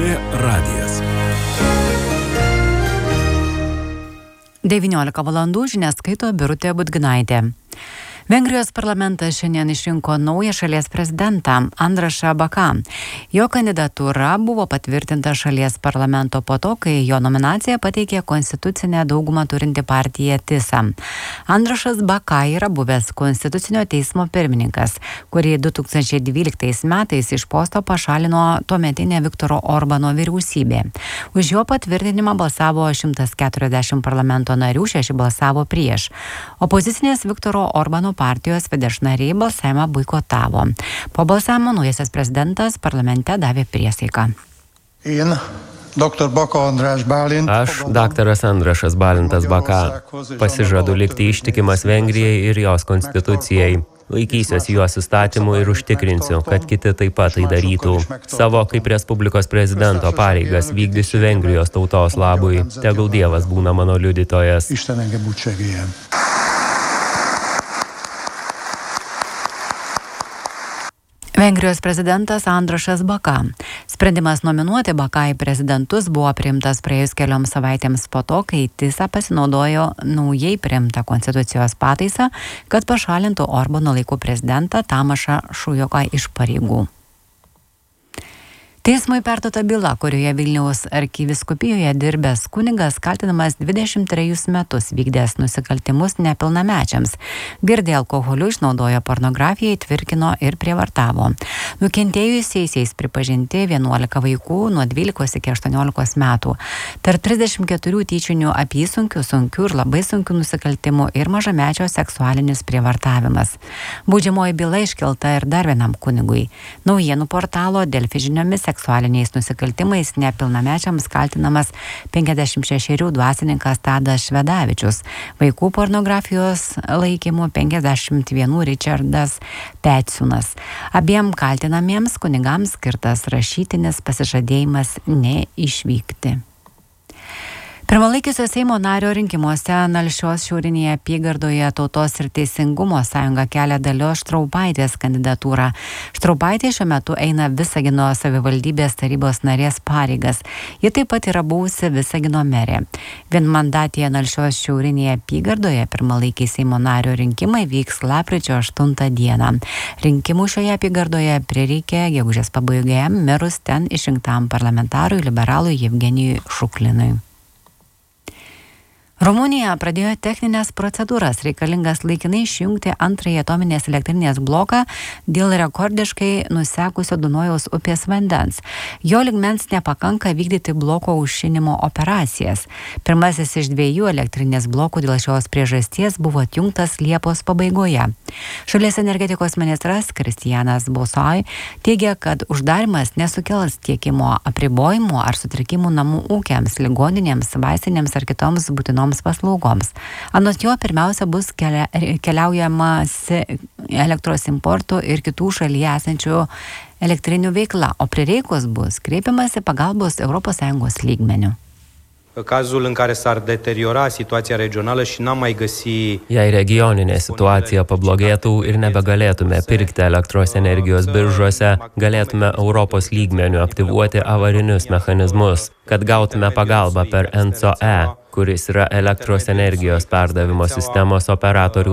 LRT radijas. 19 valandų žinias skaito Birutė Budginaitė. Vengrijos parlamentas šiandien išrinko naują šalies prezidentą Andrašą Baką. Jo kandidatūra buvo patvirtinta šalies parlamento po to, kai jo nominaciją pateikė konstitucinę daugumą turinti partija TISA. Andrašas Baka yra buvęs Konstitucinio teismo pirmininkas, kurį 2012 metais iš posto pašalino tuometinė Viktoro Orbano vyriausybė. Už jo patvirtinimą balsavo 140 parlamento narių, 6 balsavo prieš. Opozicinės Viktoro Orbano partijos Fidesz nariai balsavimą boikotavo. Po balsavimo naujasis prezidentas parlamente davė priesaiką. Aš, daktaras Andrašas Balintas Baka, pasižadu likti ištikimas Vengrijai ir jos konstitucijai. Laikysiuosi jos įstatymų ir užtikrinsiu, kad kiti taip pat tai darytų. Savo kaip Respublikos prezidento pareigas vykdysiu Vengrijos tautos labui. Tegul Dievas būna mano liudytojas. Vengrijos prezidentas Andrašas Baka. Sprendimas nominuoti Baką į prezidentus buvo priimtas praėjus kelioms savaitėms po to, kai TISA pasinaudojo naujai priimtą konstitucijos pataisą, kad pašalintų Orbano laikų prezidentą Tamašą Šujoką iš pareigų. Teismui perduota byla, kurioje Vilniaus arkivyskupijoje dirbęs kunigas kaltinamas 23 metus vykdęs nusikaltimus nepilnamečiams. Gėrė alkoholiu, išnaudojo pornografiją, tvirkino ir prievartavo. Nukentėjusiais pripažinti 11 vaikų nuo 12 iki 18 metų. Tarp 34 tyčinių apysunkių, sunkių ir labai sunkių nusikaltimų ir mažamečio seksualinis prievartavimas. Baudžiamoji byla iškelta ir dar vienam kunigui. Naujienų portalo Delfi žiniomis seksualiniais nusikaltimais nepilnamečiams kaltinamas 56 dvasininkas Tadas Švedavičius, vaikų pornografijos laikymų 51 Richardas Petsiūnas. Abiem kaltinamiems kunigams skirtas rašytinis pasižadėjimas neišvykti. Pirmalaikiuose Seimo nario rinkimuose Nalšios šiaurinėje apygardoje Tautos ir Teisingumo sąjunga kelia Dalios Štraupaitės kandidatūrą. Štraupaitė šiuo metu eina Visagino savivaldybės tarybos narės pareigas. Ji taip pat yra buvusi Visagino merė. Vienmandatėje Nalšios šiaurinėje apygardoje pirmalaikiai Seimo nario rinkimai vyks lapkričio 8 dieną. Rinkimų šioje apygardoje prireikė gegužės pabaigoje mirus ten išrinktam parlamentarui liberalui Jevgenijui Šuklinui. Rumunija pradėjo techninės procedūras reikalingas laikinai išjungti antrąjį atominės elektrinės bloką dėl rekordiškai nusekusio Dunojaus upės vandens. Jo lygmens nepakanka vykdyti bloko aušinimo operacijas. Pirmasis iš 2 elektrinės blokų dėl šios priežasties buvo atjungtas Liepos pabaigoje. Šalies energetikos ministras Kristijanas Bosoj teigia, kad uždarimas nesukels tiekimo apribojimų ar sutrikimų namų ūkiams, ligoninėms, vaistinėms ar kitoms būtinoms paslaugoms. Anot jo pirmiausia bus keliaujamas elektros importų ir kitų šalyje esančių elektrinių veikla, o prireikus bus kreipiamasi pagalbos ES lygmeniu. Cazul în care s-ar deteriora situația regională și n-am mai găsi... Jei regioninė situacija pablogėtų ir nebegalėtume pirkti elektros energijos biržuose, galėtume Europos lygmeniu aktyvuoti avarinius mechanizmus, kad gautume pagalbą per ENTSO-E, kuris yra elektros energijos perdavimo sistemos operatorių